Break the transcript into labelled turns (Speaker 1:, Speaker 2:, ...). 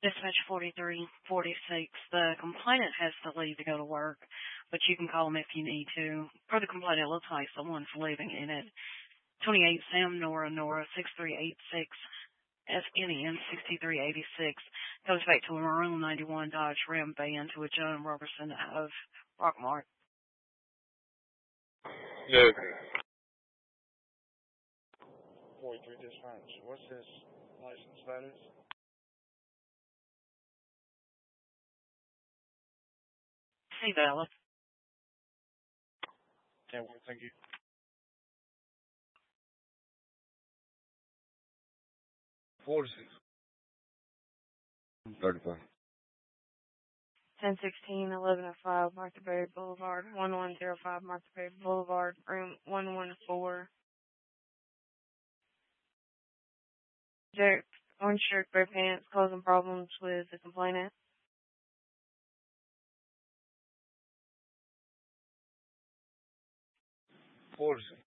Speaker 1: Dispatch 4346. The complainant has to leave to go to work, but you can call them if you need to. Per the complaint, it looks like someone's living in it. 28 Sam Nora 6386 SNN 6386 goes back to a maroon 91 Dodge Ram van to a Joan Robertson out of Rockmart.
Speaker 2: Yeah. 43 dispatch. What's his license status?
Speaker 1: See valid.
Speaker 2: Yeah, well, thank you. 46. 35.
Speaker 3: 1016 1105 Martha Berry Boulevard, 1105 Martha Berry Boulevard, room 114. Derek, orange shirt, gray pants, causing problems with the complainant.
Speaker 2: 46.